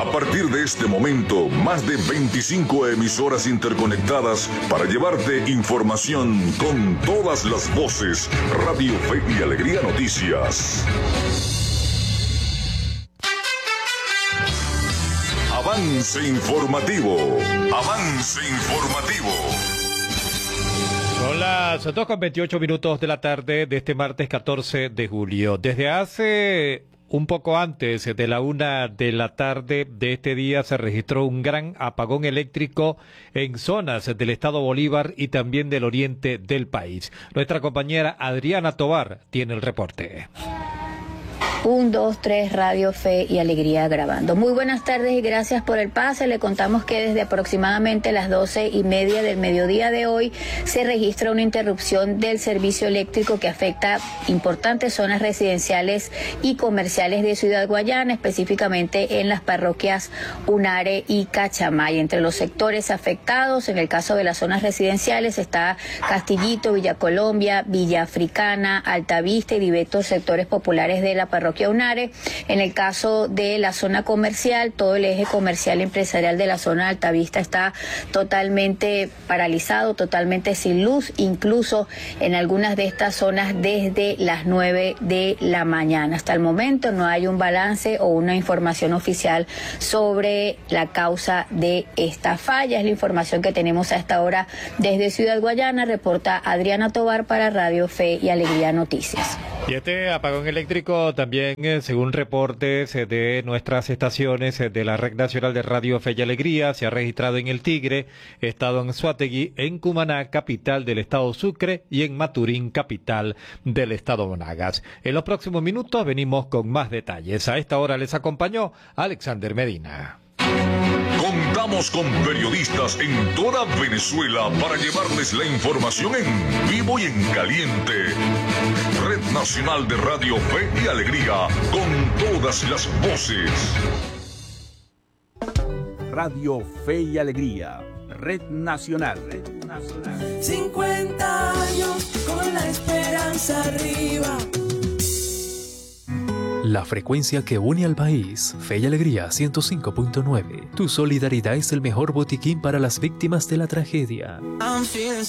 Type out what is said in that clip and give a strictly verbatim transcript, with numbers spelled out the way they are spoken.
A partir de este momento, más de veinticinco emisoras interconectadas para llevarte información con todas las voces. Radio Fe y Alegría Noticias. Avance informativo. Avance informativo. Son las dos con veintiocho minutos de la tarde de este martes catorce de julio. Desde hace un poco antes de la una de la tarde de este día se registró un gran apagón eléctrico en zonas del estado Bolívar y también del oriente del país. Nuestra compañera Adriana Tovar tiene el reporte. Un, dos, tres, Radio Fe y Alegría grabando. Muy buenas tardes y gracias por el pase. Le contamos que desde aproximadamente las doce y media del mediodía de hoy se registra una interrupción del servicio eléctrico que afecta importantes zonas residenciales y comerciales de Ciudad Guayana, específicamente en las parroquias Unare y Cachamay. Entre los sectores afectados, en el caso de las zonas residenciales, está Castillito, Villa Colombia, Villa Africana, Altavista y diversos sectores populares de la parroquia Unare. En el caso de la zona comercial, todo el eje comercial empresarial de la zona de Altavista está totalmente paralizado, totalmente sin luz, incluso en algunas de estas zonas desde las nueve de la mañana. Hasta el momento no hay un balance o una información oficial sobre la causa de esta falla. Es la información que tenemos a esta hora desde Ciudad Guayana. Reporta Adriana Tovar para Radio Fe y Alegría Noticias. Y este apagón eléctrico también, eh, según reportes eh, de nuestras estaciones eh, de la Red Nacional de Radio Fe y Alegría, se ha registrado en El Tigre, estado Anzoátegui, en Cumaná, capital del estado Sucre, y en Maturín, capital del estado Monagas. En los próximos minutos venimos con más detalles. A esta hora les acompañó Alexander Medina. Contamos con periodistas en toda Venezuela para llevarles la información en vivo y en caliente. Red Nacional de Radio Fe y Alegría, con todas las voces. Radio Fe y Alegría, Red Nacional. Red Nacional. cincuenta años con la esperanza arriba. La frecuencia que une al país, Fe y Alegría ciento cinco punto nueve. Tu solidaridad es el mejor botiquín para las víctimas de la tragedia. I'm feeling